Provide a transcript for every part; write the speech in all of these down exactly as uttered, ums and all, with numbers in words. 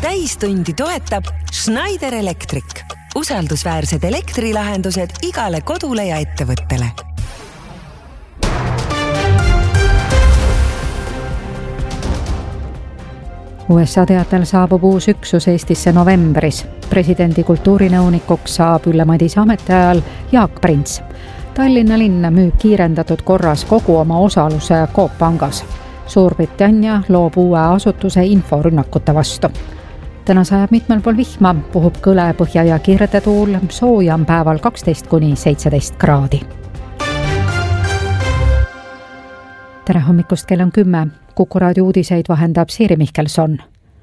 täistundi toetab Schneider Electric. Usaldusväärsed elektrilahendused igale kodule ja ettevõttele. U S A teatel saabub uus üksus Eestisse novembris. Presidendi kultuurinõunikuks saab Ülle Madise ametiajal Jaak Prints. Tallinna linn müüb kiirendatud korras kogu oma osaluse Coop Pangas. Suurbritannia loob uue asutuse inforünnakute vastu. Täna sajab mitmel pool vihma, puhub kõle põhja ja kirdetuul, soojam päeval kaksteist kuni seitseteist kraadi. Tere hommikust, kell on kümme. Kuku raadio uudiseid vahendab Siiri Mihkelson.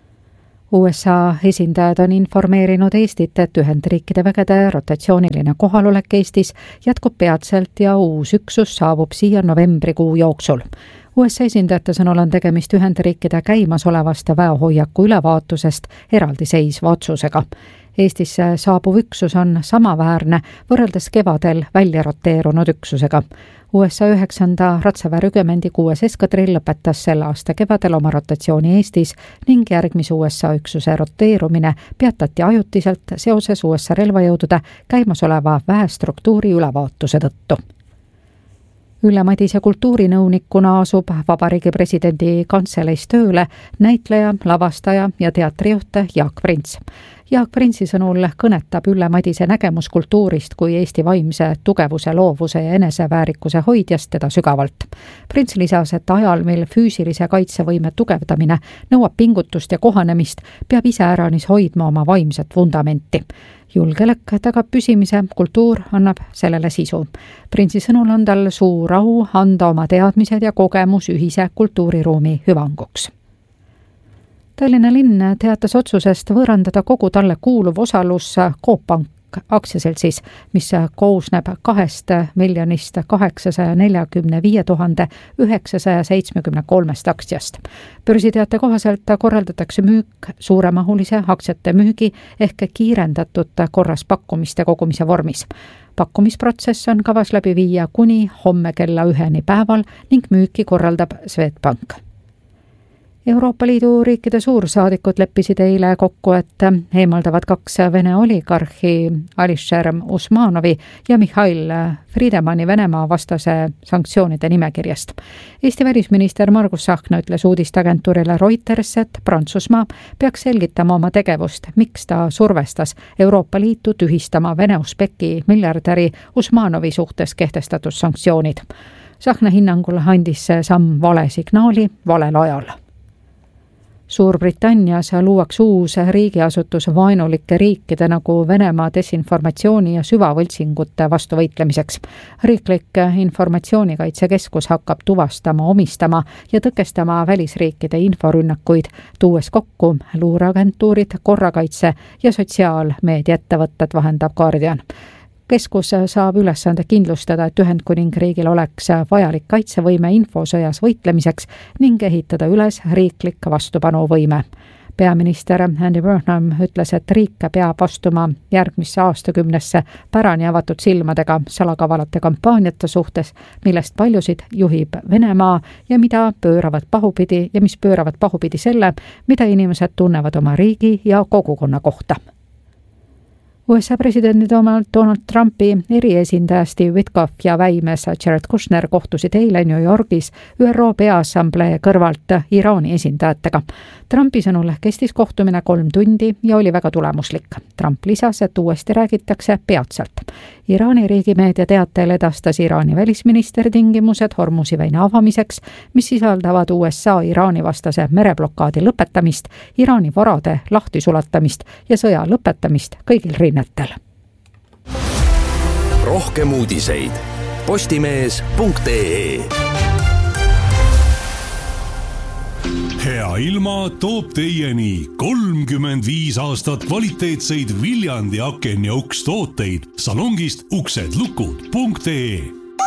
U S A esindajad on informeerinud Eestit, et Ühendriikide vägede rotatsiooniline kohalolek Eestis jätkub peatselt ja uus üksus saabub siia novembrikuu jooksul. U S A esindajate sõnul on tegemist Ühendriikide käimasolevast väehoiaku ülevaatusest eraldiseisva otsusega. Eestisse saabuv üksus on samaväärne võrreldes kevadel välja roteerunud üksusega. U S A üheksanda ratsaväerügemendi kuues eskadrill lõpetas selle aasta kevadel oma rotatsiooni Eestis ning järgmise U S A üksuse roteerumine peatati ajutiselt seoses U S A relvajõudude käimasoleva väestruktuuri ülevaatuse tõttu. Ülle Madise kultuurinõunikuna asub Vabariigi presidendi kantseleis tööle näitleja, lavastaja ja teatrijuht Jaak Prints. Jaak Printsi sõnul kõnetab Ülle Madise nägemus kultuurist kui Eesti vaimse tugevuse, loovuse ja eneseväärikuse hoidjast teda sügavalt. Prints lisas, et ajal, mil füüsilise kaitsevõime tugevdamine nõuab pingutust ja kohanemist, peab iseäranis hoidma oma vaimset vundamenti. Julgelek tagab püsimise, kultuur annab sellele sisu. Printsi sõnul on tal suur au anda oma teadmised ja kogemus ühise kultuuriruumi hüvanguks. Tallinna linn teatas otsusest võõrandada kogu talle kuuluv osalus Coop Pank aktsiaseltsis, mis koosneb kahest miljonist kaheksasaja neljakümne viie tuhande üheksasaja seitsmekümne kolmest aktsiast. Börsiteate kohaselt korraldatakse müük suuremahulise aktsiate müügi ehk kiirendatud korras pakkumiste kogumise vormis. Pakkumisprotsess on kavas läbi viia kuni homme kella üheni päeval ning müüki korraldab Swedbank. Euroopa Liidu riikide suursaadikud leppisid eile kokku, et eemaldavad kaks Vene oligarhi Alisher Usmanovi ja Mihhail Friedemanni Venemaa vastase sanktsioonide nimekirjast. Eesti välisminister Margus Tsahkna ütles uudisteagentuurile Reuters, et Prantsusmaa peaks selgitama oma tegevust, miks ta survestas Euroopa Liitu tühistama Vene Usbeki miljardäri Usmanovi suhtes kehtestatud sanktsioonid. Tsahkna hinnangul andis see samm vale signaali valel ajal. Suurbritannias luuaks uus riigiasutus vaenulike riikide nagu Venemaa desinformatsiooni ja süvavõltsingute vastu võitlemiseks. Riiklik informatsioonikaitsekeskus hakkab tuvastama, omistama ja tõkestama välisriikide inforünnakuid, tuues kokku luureagentuurid, korrakaitse ja sotsiaalmeediaettevõtted, vahendab Guardian. Keskus saab ülesande kindlustada, et Ühendkuningriigil oleks vajalik kaitsevõime infosõjas võitlemiseks ning ehitada üles riiklik vastupanuvõime. Peaminister Andy Burnham ütles, et riik peab astuma järgmisse aastakümnesse pärani avatud silmadega salakavalate kampaaniate suhtes, millest paljusid juhib Venemaa ja mida pööravad pahupidi ja mis pööravad pahupidi selle, mida inimesed tunnevad oma riigi ja kogukonna kohta. U S A presidendi Donald Trumpi eriesindaja Steve Witkoff ja väimes Jared Kushner kohtusid eile New Yorgis Ü R O Peaassamblee kõrvalt Iraani esindajatega. Trumpi sõnul kestis kohtumine kolm tundi ja oli väga tulemuslik. Trump lisas, et uuesti räägitakse peatselt. Iraani riigimeedia teatel edastas Iraani välisminister tingimused Hormuzi väina avamiseks, mis sisaldavad U S A Iraani vastase mereblokaadi lõpetamist, Iraani varade lahtisulatamist ja sõja lõpetamist kõigil rinnetel. Rohkem uudiseid postimees punkt ee. Hea ilma toob teieni kolmkümmend viis aastat kvaliteetseid Viljandi aken- ja ukstooteid salongist uksedlukud punkt ee.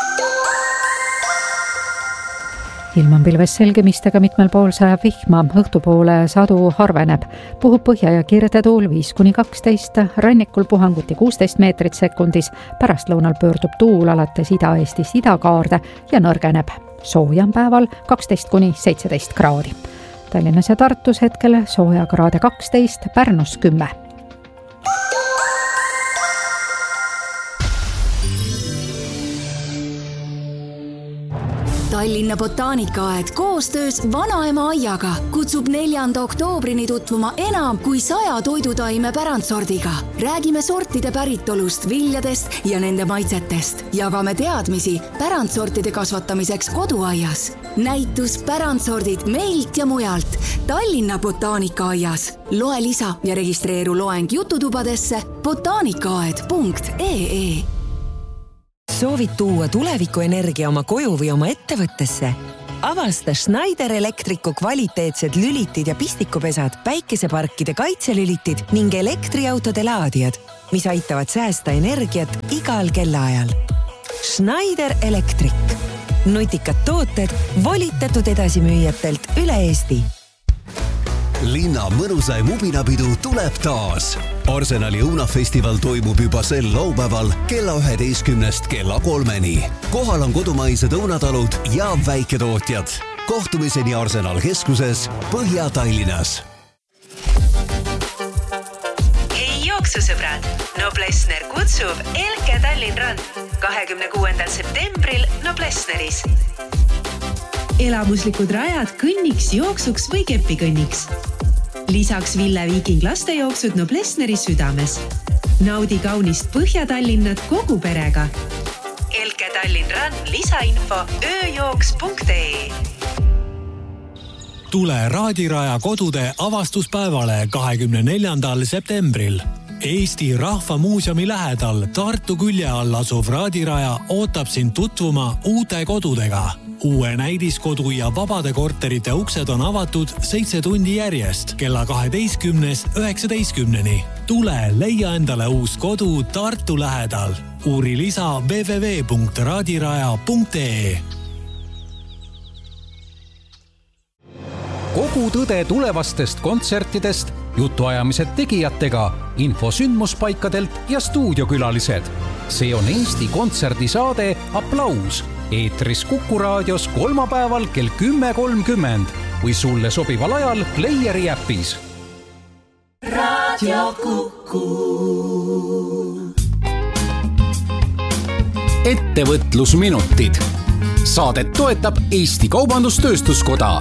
Ilm on pilves selgemistega, mitmel pool sajab vihma, õhtupoole sadu harveneb. Puhub põhja- ja kirdetuul viis kuni kaksteist, rannikul puhanguti kuusteist meetrit sekundis, pärastlõunal pöördub tuul alates Ida-Eestist idakaarde ja nõrgeneb. Soojam päeval kaksteist kuni seitseteist kraadi. Tallinnas ja Tartus hetkel soojakraade kaksteist, Pärnus kümme. Tallinna botaanikaaed koostöös Vanaema aiaga kutsub neljanda oktoobrini tutvuma enam kui saja toidutaime pärandsordiga. Räägime sortide päritolust, viljadest ja nende maitsetest. Jagame teadmisi pärandsortide kasvatamiseks koduaias. Näitus pärandsordid meilt ja mujalt Tallinna botaanikaaaias. Loe lisa ja registreeru loeng jututubadesse botaanikaaed punkt ee. Soovid tuua tulevikuenergia oma koju või oma ettevõttesse? Avasta Schneider Electricu kvaliteetsed lülitid ja pistikupesad, päikeseparkide kaitselülitid ning elektriautode laadijad, mis aitavad säästa energiat igal kellaajal. Schneider Electric. Nutikad tooted volitatud edasimüüjatelt üle Eesti. Linna mõnusaim ubinapidu tuleb taas. Arsenali õunafestival toimub juba sel laupäeval kella üheteistkümnest kella kolmeni. Kohal on kodumaised õunatalud ja väiketootjad. Kohtumiseni Arsenal keskuses Põhja-Tallinnas. Hei jooksusõbrad! Noblessner kutsub Elke Tallinn Run kahekümne kuuendal septembril Noblessneris. Elamuslikud rajad kõnniks, jooksuks või kepikõnniks. Lisaks Ville Viiking lastejooksud Noblessneri südames. Naudi kaunist Põhja-Tallinnat kogu perega. Elke Tallinn Run lisainfo ööjooks punkt ee. Tule Raadiraja kodude avastuspäevale kahekümne neljandal septembril. Eesti Rahvamuuseumi lähedal Tartu külje all asuv Raadiraja ootab sind tutvuma uute kodudega. Uue näidiskodu ja vabade korterite uksed on avatud seitse tundi järjest kella kaheteistkümnest üheksateistkümneni. Tule leia endale uus kodu Tartu lähedal. Uuri lisa w w w punkt raadiraja punkt ee. Kogu tõde tulevastest kontsertidest, jutuajamised tegijatega, info sündmuspaikadelt ja stuudiokülalised. See on Eesti kontserdisaade Applaus. Eetris Kuku raadios kolmapäeval kell kümme kolmkümmend või sulle sobival ajal Playeri äpis. Raadio Kuku. Ettevõtlusminutid. Saadet toetab Eesti Kaubandus-Tööstuskoda.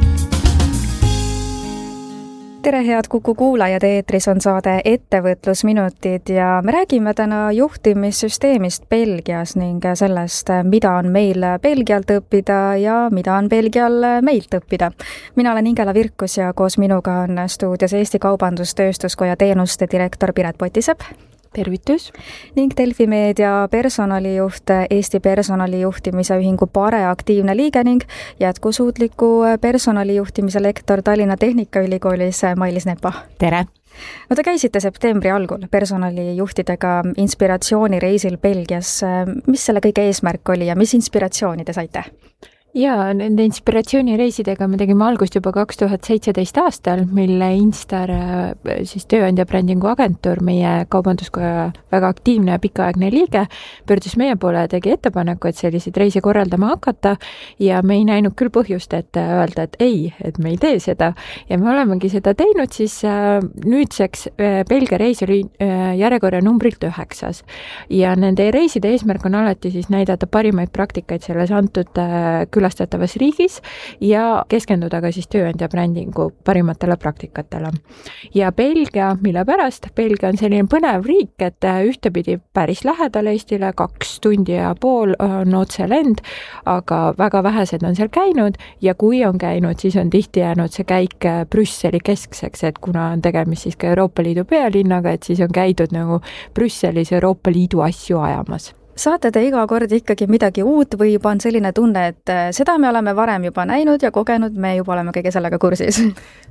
Tere head Kuku kuulajad, eetris on saade Ettevõtlusminutid ja me räägime täna juhtimissüsteemist Belgias ning sellest, mida on meil Belgialt õppida ja mida on Belgial meilt õppida. Mina olen Ingela Virkus ja koos minuga on stuudios Eesti Kaubandus-Tööstuskoja teenuste direktor Piret Potisepp. Tervitus. Ning Delfi Meedia personalijuht, Eesti personalijuhtimise ühingu Pare aktiivne liige ning jätkusuutliku personalijuhtimise lektor Tallinna Tehnikaülikoolis Mailis Nepa. Tere! No te käisite septembri algul personalijuhtidega inspiratsioonireisil Belgias. Mis selle kõige eesmärk oli ja mis inspiratsiooni te saite? Ja nende inspiratsioonireisidega me tegime algust juba kaks tuhat seitseteist aastal, mille Instar, siis tööandja brändingu agentuur, meie kaubanduskoja väga aktiivne ja pikaaegne liige, pöördus meie poole ja tegi ettepaneku, et selliseid reisi korraldama hakata ja me ei näinud küll põhjust, et öelda, et ei, et me ei tee seda ja me olemegi seda teinud, siis nüüdseks Belgia reis oli järjekorra numbrilt üheksas ja nende reiside eesmärk on alati siis näidata parimaid praktikaid selles antud külastatavas riigis ja keskenduda ka siis tööandja brändingu parimatele praktikatele. Ja Belgia, mille pärast, Belgia on selline põnev riik, et ühtepidi päris lähedal Eestile, kaks tundi ja pool on otselend, aga väga vähesed on seal käinud ja kui on käinud, siis on tihti jäänud see käik Brüsseli keskseks, et kuna on tegemist siis ka Euroopa Liidu pealinnaga, et siis on käidud nagu Brüsselis Euroopa Liidu asju ajamas. Saate te iga kord ikkagi midagi uut või juba on selline tunne, et seda me oleme varem juba näinud ja kogenud, me juba oleme kõige sellega kursis?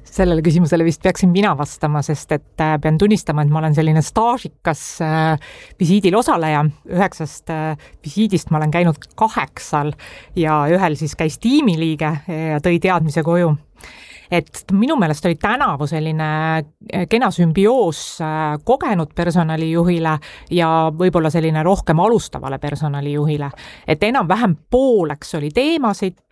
sellele küsimusele vist peaksin mina vastama, sest et pean tunnistama, et ma olen selline staažikas visiidil osaleja. Üheksast visiidist ma olen käinud kaheksal ja ühel siis käis tiimiliige ja tõi teadmise koju. Et minu meelest oli tänavu selline kena sümbioos kogenud personalijuhile ja võib-olla selline rohkem alustavale personalijuhile. Et enam vähem pooleks oli teemasid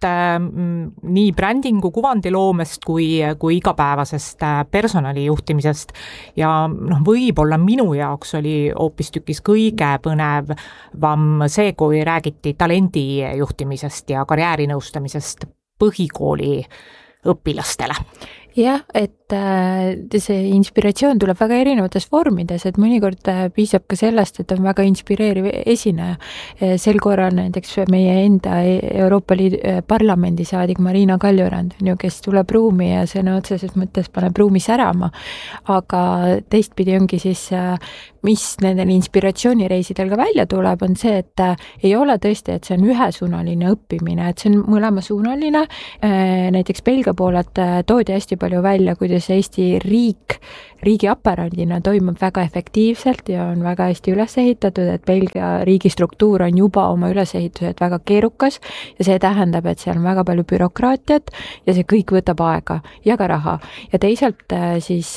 nii brändingu kuvandiloomest kui, kui igapäevasest personalijuhtimisest. Ja noh, võib-olla minu jaoks oli hoopistükkis kõige põnevam see, kui räägiti talendijuhtimisest ja karjäärinõustamisest põhikooli õpilastele. Jah, et see inspiratsioon tuleb väga erinevates vormides, et mõnikord piisab ka sellest, et on väga inspireeriv esineja. Sel korral näiteks meie enda Euroopa Liidu parlamendi saadik Marina Kaljurand, kes tuleb ruumi ja sõna otseses mõttes paneb ruumi särama, aga teistpidi ongi siis, mis nendel inspiratsioonireisidel ka välja tuleb, on see, et ei ole tõesti, et see on ühesuunaline õppimine, et see on mõlemasuunaline. Näiteks Belgia poolelt toodi hästi palju välja, kuidas Eesti riik, riigi aparaadina toimub väga efektiivselt ja on väga hästi üles ehitatud, et Belgia riigi struktuur on juba oma ülesehitused väga keerukas ja see tähendab, et seal on väga palju bürokraatiat ja see kõik võtab aega ja ka raha. Ja teisalt siis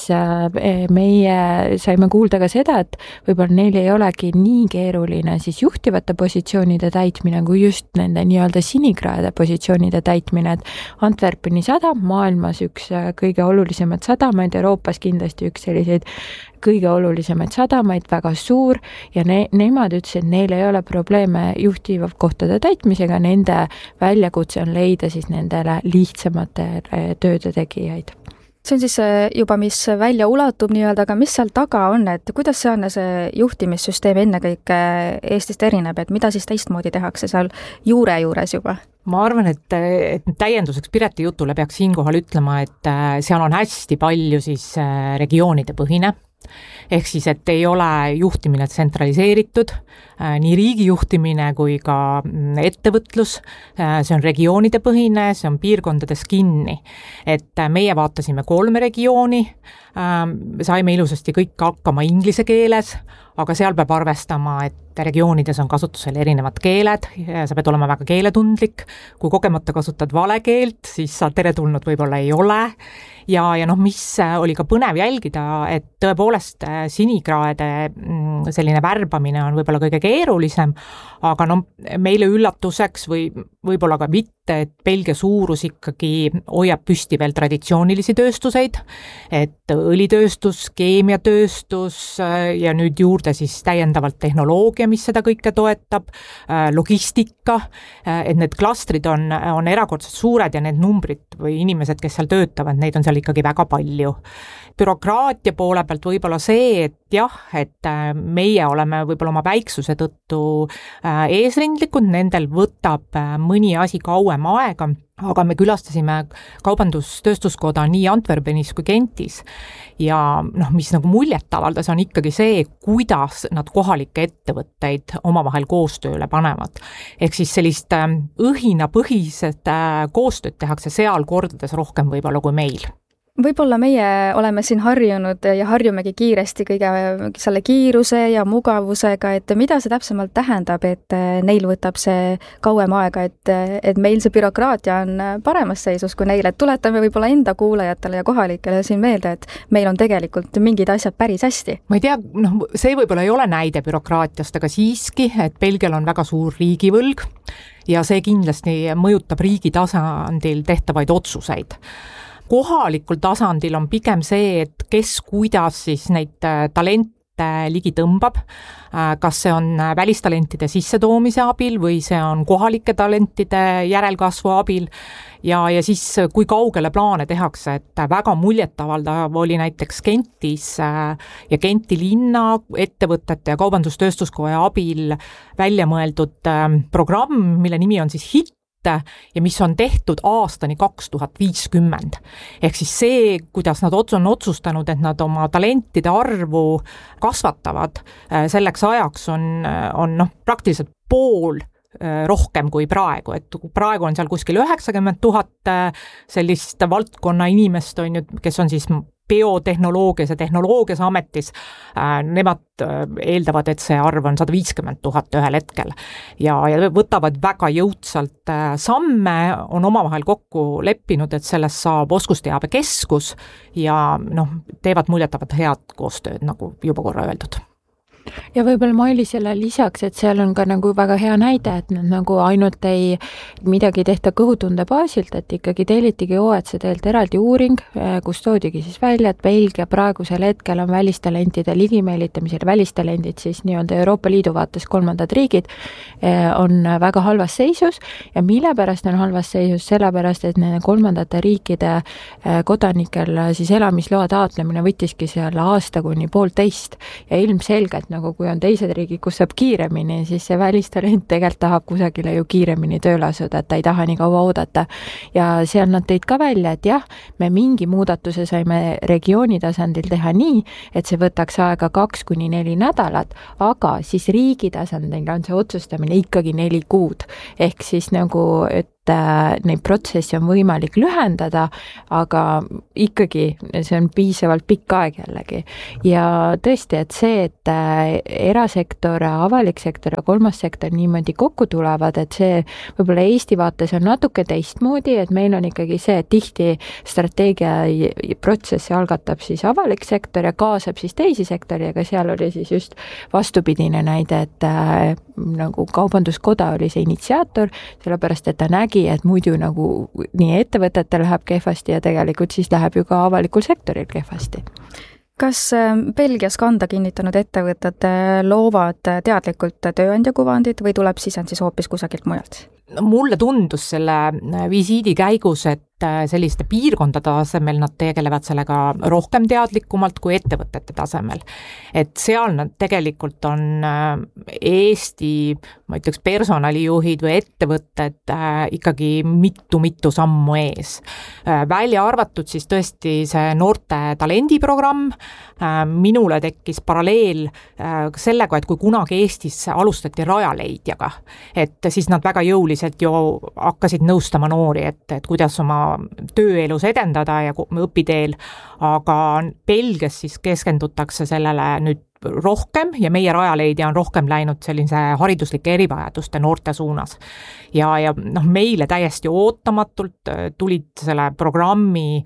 meie saime kuulda ka seda, et võib-olla neil ei olegi nii keeruline siis juhtivate positsioonide täitmine kui just nende nii-öelda sinikraede positsioonide täitmine, et Antwerpeni sadam, maailmas üks kõige olulisemad sadamaid, Euroopas kindlasti üks selliseid kõige olulisemaid sadamaid, väga suur ja ne- nemad ütlesid, et neil ei ole probleeme juhtivad kohtade täitmisega, nende väljakutse on leida siis nendele lihtsamate tööde tegijaid. See on siis juba, mis välja ulatub nii-öelda, aga mis seal taga on, et kuidas sealne see juhtimissüsteem ennekõike Eestist erineb, et mida siis teistmoodi tehakse seal juure juures juba? Ma arvan, et, et täienduseks Pireti jutule peaks siinkohal ütlema, et seal on hästi palju siis regioonide põhine. Ehk siis, et ei ole juhtimine tsentraliseeritud, nii riigi juhtimine kui ka ettevõtlus, see on regioonide põhine, see on piirkondades kinni. Et meie vaatasime kolme regiooni, saime ilusasti kõik hakkama inglise keeles, aga seal peab arvestama, et regioonides on kasutusel erinevad keeled, sa pead olema väga keeletundlik, kui kogemata kasutad vale keelt, siis sa teretulnud võib-olla ei ole. Ja, ja noh, mis oli ka põnev jälgida, et tõepoolest sinikraede selline värbamine on võib-olla kõige keerulisem, aga no meile üllatuseks või võib-olla ka mitte, et Belgia suurus ikkagi hoiab püsti veel traditsioonilisi tööstuseid, et õlitööstus, keemiatööstus ja nüüd juurde siis täiendavalt tehnoloogia, mis seda kõike toetab, logistika, et need klastrid on, on erakordselt suured ja need numbrid või inimesed, kes seal töötavad, neid on seal ikkagi väga palju. Bürokraatia poole pealt võib-olla see, et jah, et meie oleme võib-olla oma väiksuse tõttu eesrindlikud, nendel võtab mõni asi kauem aega, aga me külastasime kaubandustööstuskoda nii Antwerpenis kui Gentis ja noh, mis nagu muljet avaldas on ikkagi see, kuidas nad kohalikke ettevõtteid omavahel koostööle panevad. Ehk siis sellist õhinapõhised koostööd tehakse seal kordades rohkem võib-olla kui meil. Võib-olla meie oleme siin harjunud ja harjumegi kiiresti kõige selle kiiruse ja mugavusega, et mida see täpsemalt tähendab, et neil võtab see kauem aega, et, et meil see bürokraatia on paremas seisus kui neil, et tuletame võib-olla enda kuulajatele ja kohalikele siin meelde, et meil on tegelikult mingid asjad päris hästi. Ma ei tea, noh, see võib-olla ei ole näide bürokraatiast, aga siiski, et Belgial on väga suur riigivõlg ja see kindlasti mõjutab riigi tasandil tehtavaid otsuseid. Kohalikul tasandil on pigem see, et kes kuidas siis neid talente ligi tõmbab, kas see on välistalentide sissetoomise abil või see on kohalike talentide järelkasvu abil ja, ja siis kui kaugele plaane tehakse, et väga muljetavaldav oli näiteks Gentis ja Genti linna ettevõtete ja kaubandustööstuskoja abil välja mõeldud programm, mille nimi on siis HIT, ja mis on tehtud aastani kaks tuhat viiskümmend. Ehk siis see, kuidas nad on otsustanud, et nad oma talentide arvu kasvatavad selleks ajaks on, on noh, praktiliselt pool rohkem kui praegu, et praegu on seal kuskil üheksakümmend tuhat sellist valdkonna inimest, on ju, kes on siis biotehnoloogias ja tehnoloogias ametis, nemad eeldavad, et see arv on sada viiskümmend tuhat ühel hetkel ja, ja võtavad väga jõudsalt samme, on omavahel kokku leppinud, et sellest saab oskusteabekeskus ja noh, teevad muljetavat head koostööd, nagu juba korra öeldud. Ja võib-olla Mailisele lisaks, et seal on ka nagu väga hea näide, et nad nagu ainult ei midagi tehta kõhutunde baasilt, et ikkagi tellitigi O E C D-lt eraldi uuring, kus toodigi siis välja, et Belgia praegusel hetkel on välistalentide ligimeelitamisel, välistalendid siis nii-öelda Euroopa Liidu vaates kolmandad riigid, on väga halvas seisus ja mille pärast on halvas seisus, sellepärast, et nende kolmandate riikide kodanikel siis elamisloa taotlemine võttiski seal aasta kuni poolteist ja ilmselgelt nagu kui on teised riigid, kus saab kiiremini, siis see välistalent tegelikult tahab kusagile ju kiiremini tööle asuda, et ta ei taha nii kaua oodata. Ja seal nad tõid ka välja, et jah, me mingi muudatuse saime regiooni tasandil teha nii, et see võtaks aega kaks kuni neli nädalat, aga siis riigi tasandil on see otsustamine ikkagi neli kuud. Ehk siis nagu, et neid protsessi on võimalik lühendada, aga ikkagi see on piisavalt pikk aeg jällegi. Ja tõesti, et see, et erasektor, avalik sektor ja kolmas sektor niimoodi kokku tulevad, et see võib-olla Eesti vaates on natuke teistmoodi, et meil on ikkagi see, et tihti strateegia protsessi algatab siis avalik sektor ja kaasab siis teisi sektori, aga seal oli siis just vastupidine näide, et äh, nagu Kaubanduskoda oli see initsiaator, sellepärast, et ta nägi, et muidu nagu nii ettevõtetel läheb kehvasti ja tegelikult siis läheb ju ka avalikul sektoril kehvasti. Kas Belgias kanda kinnitanud ettevõtted loovad teadlikult tööandja kuvandit või tuleb sisend siis hoopis kusagilt mujalt? Mulle tundus selle visiidi käigus, et selliste piirkondade tasemel nad tegelevad sellega rohkem teadlikumalt kui ettevõtete tasemel. Et seal nad tegelikult on Eesti, ma ütleks, personalijuhid või ettevõtted ikkagi mitu-mitu sammu ees. Välja arvatud siis tõesti see noorte talendiprogramm. Minule tekkis paralleel sellega, et kui kunagi Eestis alustati Rajaleidjaga, et siis nad väga jõuliselt ju hakkasid nõustama noori, et, et kuidas oma tööelus edendada ja õpiteel, aga Belgias siis keskendutakse sellele nüüd rohkem ja meie Rajaleidja on rohkem läinud sellise hariduslike erivajaduste noorte suunas. Ja, ja noh, meile täiesti ootamatult tulid selle programmi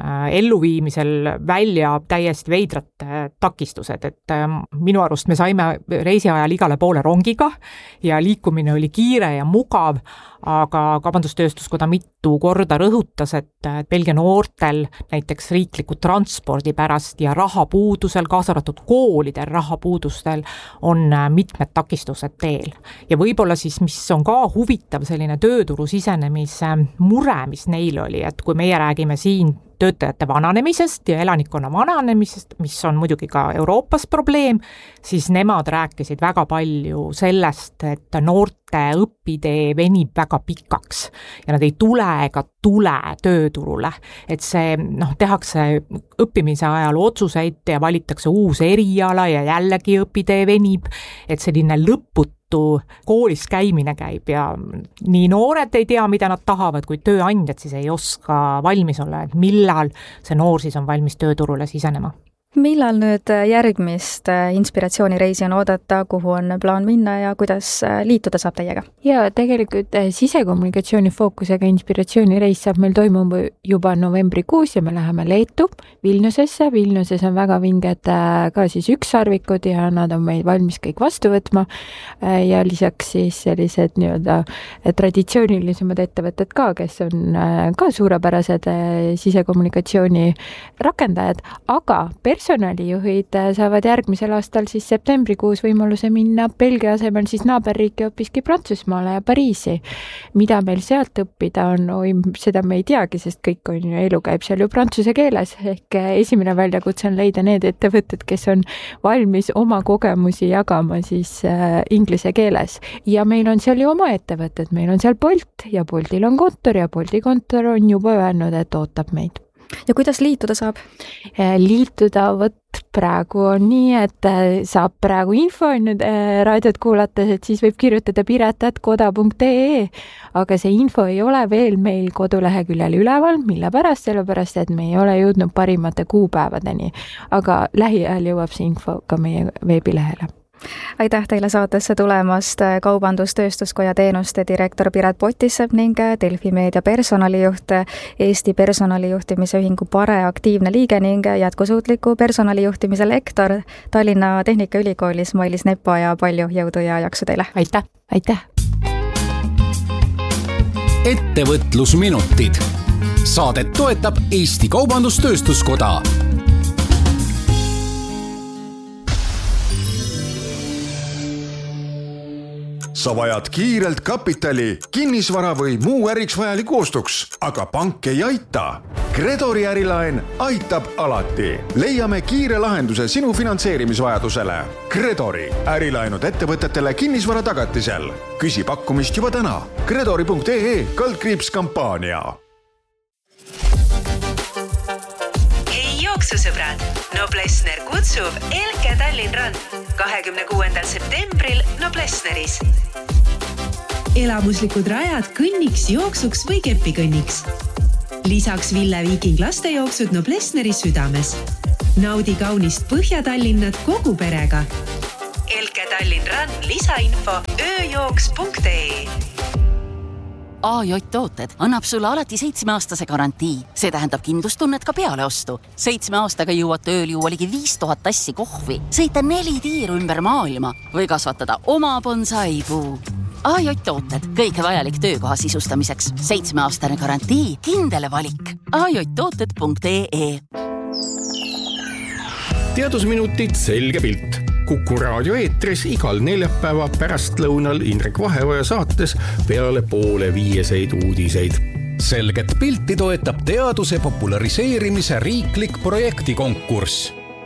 elluviimisel välja täiesti veidrad takistused, et minu arust me saime reisi ajal igale poole rongiga ja liikumine oli kiire ja mugav, aga Kaubandustööstuskoda mitu korda rõhutas, et Belgia noortel näiteks riikliku transpordi pärast ja rahapuudusel, kaasa arvatud koolidel rahapuudustel on mitmed takistused teel. Ja võib-olla siis, mis on ka huvitav selline tööturu sisenemise mure, mis neil oli, et kui meie räägime siin töötajate vananemisest ja elanikkonna vananemisest, mis on muidugi ka Euroopas probleem, siis nemad rääkisid väga palju sellest, et noorte õpitee venib väga pikaks ja nad ei tule ega tule tööturule. Et see, noh, tehakse õppimise ajal otsuseid ja valitakse uus eriala ja jällegi õpitee venib, et selline lõput koolis käimine käib ja nii noored ei tea, mida nad tahavad, kui tööandjad siis ei oska valmis olla, et millal see noor siis on valmis tööturule sisenema. Millal nüüd järgmist inspiratsioonireisi on oodata, kuhu on plaan minna ja kuidas liituda saab teiega? Ja tegelikult sisekommunikatsiooni fookusega inspiratsioonireis saab meil toimuma juba novembrikuus ja me läheme Leetu, Vilniusesse. Vilniuses on väga vinged ka siis ükssarvikud ja nad on meid valmis kõik vastu võtma ja lisaks siis sellised nii-öelda traditsioonilisemad ettevõtted ka, kes on ka suurepärased sisekommunikatsiooni rakendajad, aga per personalijuhid saavad järgmisel aastal siis septembrikuus võimaluse minna Belgia asemel siis naaberriiki hoopiski Prantsusmaale ja Pariisi. Mida meil sealt õppida on, oi, seda me ei teagi, sest kõik on ju, elu käib seal ju prantsuse keeles, ehk esimene väljakutse on leida need ettevõtted, kes on valmis oma kogemusi jagama siis äh, inglise keeles. Ja meil on seal ju oma ettevõtted, meil on seal Bolt ja Boltil on kontor ja Bolti kontor on juba öelnud, et ootab meid. Ja kuidas liituda saab? Liituda, võt praegu on nii, et saab praegu info nüüd raadiot kuulates, et siis võib kirjutada piret at koda punkt ee, aga see info ei ole veel meil koduleheküljel üleval, mille pärast, sellepärast, et me ei ole jõudnud parimate kuupäevadeni, aga lähiajal jõuab see info ka meie veebilehele. Aitäh teile saatesse tulemast, Kaubandus-Tööstuskoja teenuste direktor Piret Potissepp ning Delfi meedia personalijuht, Eesti personalijuhtimise ühingu Pare aktiivne liige ning jätkusuutliku personalijuhtimise lektor Tallinna Tehnikaülikoolis Mailis Nepa ja palju jõudu ja jaksu teile. Aitäh! Aitäh! Ettevõtlusminutid. Saadet toetab Eesti Kaubandus-Tööstuskoda. Sa vajad kiirelt kapitali, kinnisvara või muu äriks vajaliku ostuks, aga pank ei aita. Gredori ärilaen aitab alati. Leiame kiire lahenduse sinu finantseerimisvajadusele. Gredori ärilaenud ettevõtetele kinnisvara tagatisel. Küsi pakkumist juba täna. Gredori punkt ee kaldkriips kampaania. Hei jooksusõbrad! Noblessner kutsub Elke Tallinn Run kahekümne kuuendal septembril Noblessneris. Elamuslikud rajad kõnniks, jooksuks või kepikõnniks. Lisaks Ville Viiking lastejooksud Noblessneri südames. Naudi kaunist Põhja-Tallinnat kogu perega. Elke Tallinn Run lisainfo ööjooks punkt ee. A J tooted annab sulle alati seitsmeaastase garantii. See tähendab kindlustunnet ka peale ostu. Seitsme aastaga jõuad tööl juua ligi viis tuhat tassi kohvi, sõita neli tiiru ümber maailma või kasvatada oma bonsaipuu. A J tooted, kõike vajalik töökoha sisustamiseks. Seitsmeaastane garantii, kindele valik. A J tooted punkt ee. Teadusminutid selge pilt. Kuku raadio eetris igal neljapäeva pärastlõunal Indrek Vaheoja saates peale poole viieseid uudiseid. Selget pilti toetab teaduse populariseerimise riiklik projektikonkurss.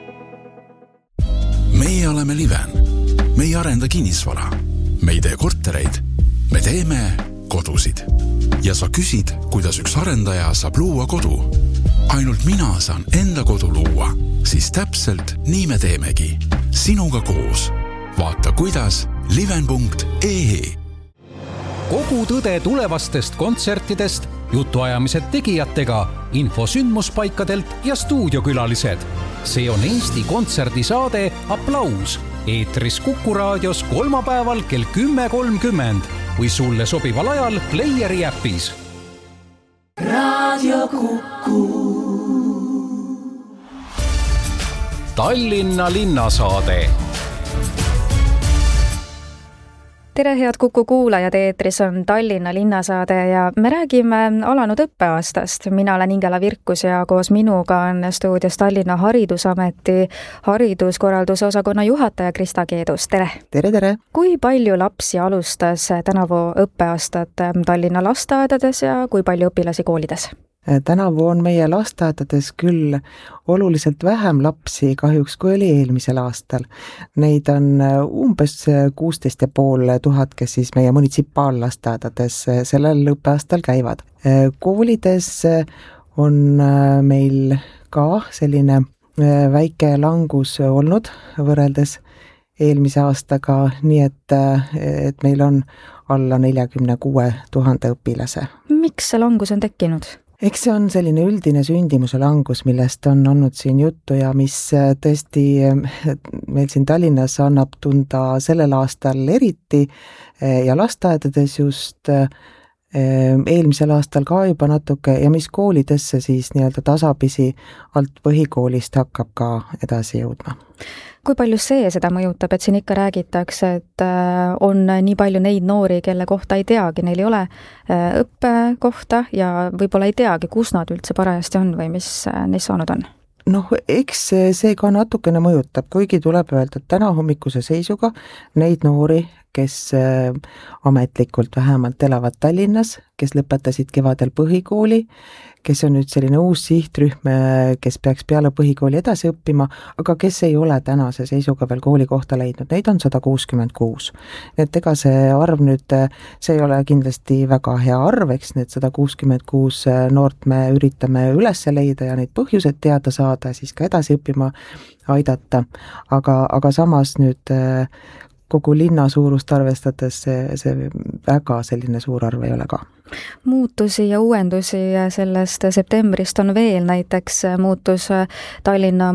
Meie oleme Liven. Me ei arenda kinnisvara. Me ei tee kortereid. Me teeme kodusid. Ja sa küsid, kuidas üks arendaja saab luua kodu. Ainult mina saan enda kodu luua. Siis täpselt nii me teemegi. Sinuga koos. Vaata kuidas liven punkt ee. Kogu tõde tulevastest kontsertidest, jutuajamised tegijatega, info sündmuspaikadelt ja stuudiokülalised. See on Eesti kontserdisaade Aplaus. Eetris Kuku raadios kolmapäeval kell kümme kolmkümmend või sulle sobival ajal Playeri äpis. Raadio Kuku. Tallinna linnasaade. Tere, head Kuku kuulajad, eetris on Tallinna linnasaade ja me räägime alanud õppeaastast. Mina olen Ingela Virkus ja koos minuga on stuudios Tallinna Haridusameti hariduskorralduse osakonna juhataja Krista Keedus. Tere! Tere, tere! Kui palju lapsi alustas tänavu õppeaastat Tallinna lasteaedades ja kui palju õpilasi koolides? Tänavu on meie lasteaedades küll oluliselt vähem lapsi kahjuks kui oli eelmisel aastal. Neid on umbes kuusteist ja pool tuhat, kes siis meie munitsipaallasteaedades sellel õppeaastal käivad. Koolides on meil ka selline väike langus olnud võrreldes eelmise aastaga, nii et, et meil on alla neljakümne kuue tuhande õpilase. Miks see langus on tekkinud? Eks see on selline üldine sündimuse langus, millest on olnud siin juttu ja mis tõesti meil siin Tallinnas annab tunda sellel aastal eriti ja lasteaedades just eelmisel aastal ka juba natuke ja mis koolidesse siis nii-öelda tasapisi alt põhikoolist hakkab ka edasi jõudma. Kui palju see seda mõjutab, et siin ikka räägitakse, et on nii palju neid noori, kelle kohta ei teagi, neil ei ole õppekohta ja võib-olla ei teagi, kus nad üldse parajasti on või mis neist saanud on? Noh, eks see ka natukene mõjutab, kuigi tuleb öelda, et täna hommikuse seisuga neid noori, kes ametlikult vähemalt elavad Tallinnas, kes lõpetasid kevadel põhikooli, kes on nüüd selline uus sihtrühm, kes peaks peale põhikooli edasi õppima, aga kes ei ole tänase seisuga veel koolikohta leidnud, neid on sada kuuskümmend kuus. Et ega see arv nüüd, see ei ole kindlasti väga hea arv, eks need sada kuuskümmend kuus noort me üritame üles leida ja neid põhjused teada saada, siis ka edasi õppima aidata, aga, aga samas nüüd kogu linna suurust arvestades see, see väga selline suur arv ei ole ka. Muutusi ja uuendusi sellest septembrist on veel, näiteks muutus Tallinna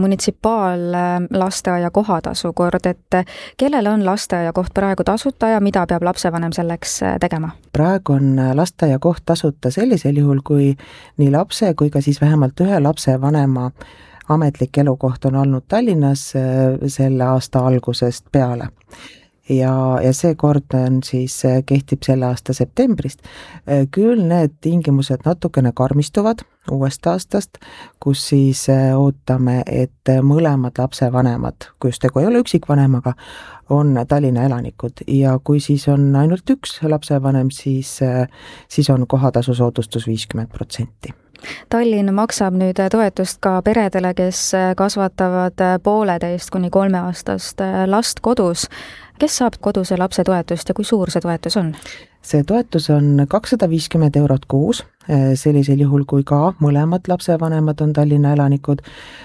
munitsipaallasteaia kohatasu kord, et kellele on lasteaia koht praegu tasuta ja mida peab lapsevanem selleks tegema? Praegu on lasteaia koht tasuta sellisel juhul, kui nii lapse kui ka siis vähemalt ühe lapsevanema ametlik elukoht on olnud Tallinnas selle aasta algusest peale. Ja, ja see kord on siis, kehtib selle aasta septembrist. Küll need tingimused natukene karmistuvad uuest aastast, kus siis ootame, et mõlemad lapsevanemad, kui just tegu ei ole üksikvanemaga, on Tallinna elanikud ja kui siis on ainult üks lapsevanem, siis, siis on kohatasu soodustus viiskümmend protsenti. Tallinn maksab nüüd toetust ka peredele, kes kasvatavad pooleteist kuni kolmeaastast last kodus. Kes saab koduse lapse toetust ja kui suur see toetus on? See toetus on kakssada viiskümmend eurot kuus, sellisel juhul kui ka mõlemad lapsevanemad on Tallinna elanikud.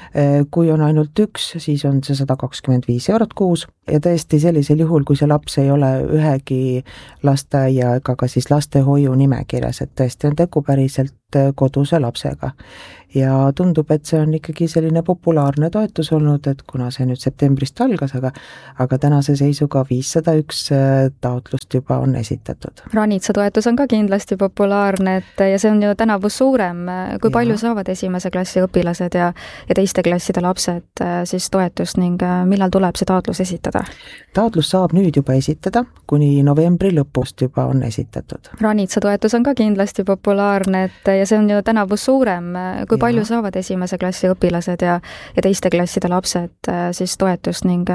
Kui on ainult üks, siis on see sada kakskümmend viis eurot kuus ja tõesti sellisel juhul, kui see laps ei ole ühegi lasteaia ega ka siis lastehoiu nimekirjas, et tõesti on tegu päriselt koduse lapsega. Ja tundub, et see on ikkagi selline populaarne toetus olnud, et kuna see nüüd septembrist algas, aga, aga tänase seisuga viissada üks taotlust juba on esitatud. Ranitsa toetus on ka kindlasti populaarne, et ja see on ju tänavu suurem. Kui ja. Palju saavad esimese klassi õpilased ja, ja teiste klasside lapsed siis toetust ning millal tuleb see taotlus esitada? Taotlus saab nüüd juba esitada, kuni novembri lõpust juba on esitatud. Ranitsa toetus on ka kindlasti populaarne, et ja see on ju tänavu suurem. Kui ja. Palju saavad esimese klassi õpilased ja, ja teiste klasside lapsed siis toetust ning